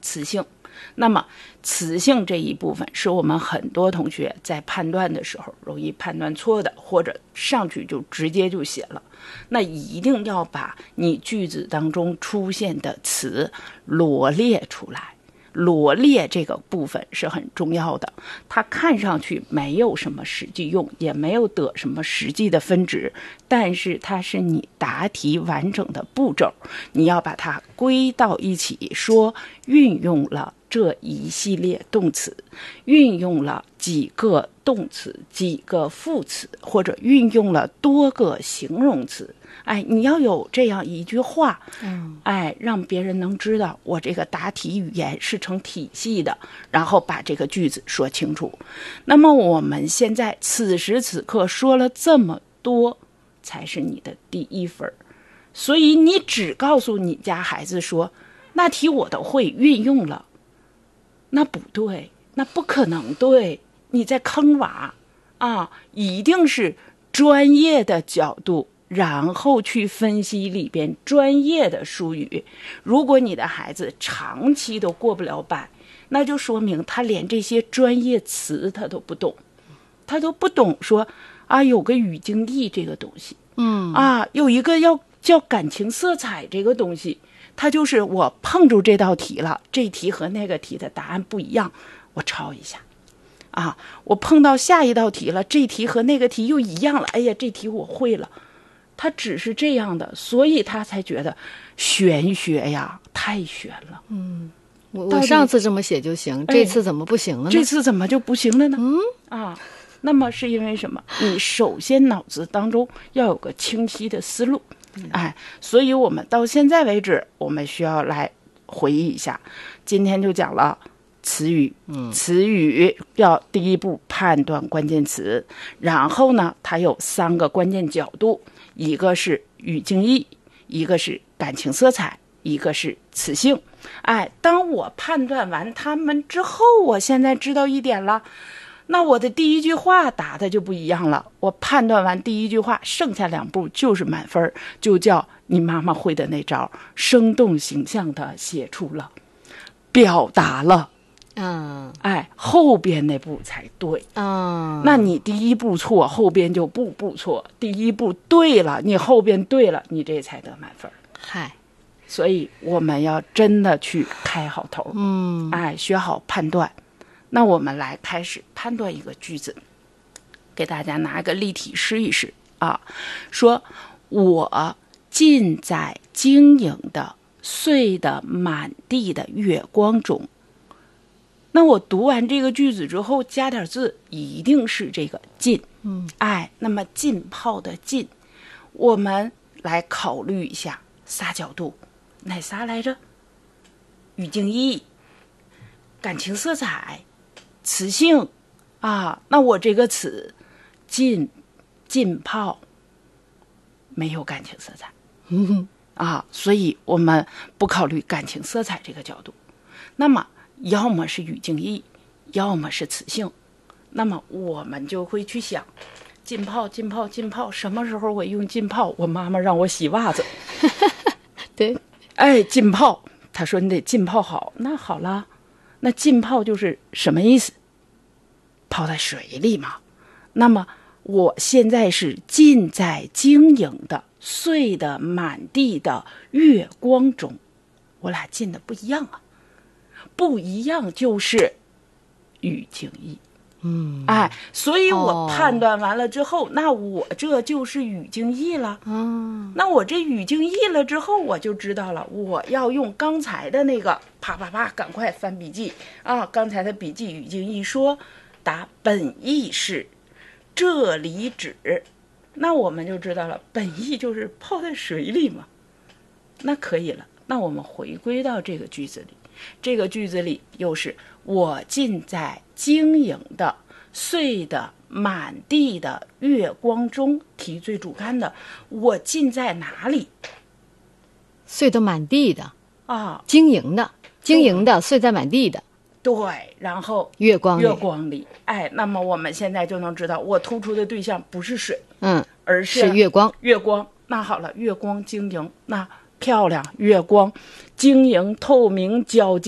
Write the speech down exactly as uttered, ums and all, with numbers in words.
雌性。那么雌性这一部分是我们很多同学在判断的时候容易判断错的，或者上去就直接就写了。那一定要把你句子当中出现的词罗列出来，罗列这个部分是很重要的。它看上去没有什么实际用，也没有得什么实际的分值，但是它是你答题完整的步骤，你要把它归到一起，说运用了这一系列动词，运用了几个动词，几个副词，或者运用了多个形容词。哎，你要有这样一句话，嗯，哎，让别人能知道我这个答题语言是成体系的，然后把这个句子说清楚。那么我们现在此时此刻说了这么多，才是你的第一分。所以你只告诉你家孩子说，那题我都会运用了，那不对，那不可能对，你在坑娃啊！一定是专业的角度，然后去分析里边专业的术语。如果你的孩子长期都过不了百，那就说明他连这些专业词他都不懂，他都不懂说啊，有个语境义这个东西，嗯啊，有一个要叫感情色彩这个东西。他就是我碰住这道题了，这题和那个题的答案不一样，我抄一下啊。我碰到下一道题了，这题和那个题又一样了，哎呀，这题我会了。他只是这样的，所以他才觉得玄学呀太玄了。 嗯，我我上次这么写就行，这次怎么不行了呢？ 这次怎么就不行了呢？嗯啊，那么是因为什么？你首先脑子当中要有个清晰的思路。哎，所以我们到现在为止，我们需要来回忆一下。今天就讲了词语，嗯，词语要第一步判断关键词，然后呢，它有三个关键角度，一个是语境义，一个是感情色彩，一个是词性。哎，当我判断完它们之后，我现在知道一点了。那我的第一句话答的就不一样了，我判断完第一句话，剩下两步就是满分，就叫你妈妈会的那招，生动形象的写出了，表达了，嗯，哎，后边那步才对，嗯，那你第一步错，后边就步步错，第一步对了，你后边对了，你这才得满分。 嗨， 所以我们要真的去开好头，嗯，哎，学好判断。那我们来开始判断一个句子，给大家拿个例题试一试啊。说我浸在晶莹的碎的满地的月光中。那我读完这个句子之后加点字，一定是这个浸，嗯，哎，那么浸泡的浸，我们来考虑一下仨角度，哪仨来着？语境义、感情色彩、词性啊。那我这个词浸浸泡没有感情色彩，嗯啊，所以我们不考虑感情色彩这个角度。那么要么是语境义，要么是词性。那么我们就会去想，浸泡浸泡浸泡，什么时候我用浸泡？我妈妈让我洗袜子对， 哎，浸泡，她说你得浸泡好。那好了，那浸泡就是什么意思？泡在水里嘛。那么我现在是浸在晶莹的碎的满地的月光中，我俩浸的不一样啊，不一样就是语境义。嗯，哎，所以我判断完了之后，哦、那我这就是语境义了。嗯，那我这语境义了之后，我就知道了，我要用刚才的那个啪啪啪，赶快翻笔记啊！刚才的笔记语境义说，答本意是这里指，那我们就知道了，本意就是泡在水里嘛。那可以了，那我们回归到这个句子里，这个句子里又是我浸在晶莹的碎的满地的月光中，题最主干的我浸在哪里？ 碎得满地的啊， 晶莹的晶莹的碎在满地的， 对，然后月光里月光里，哎，那么我们现在就能知道，我突出的对象不是水，嗯，而是是月光。 月光，那好了，月光晶莹，那漂亮，月光晶莹透明皎洁。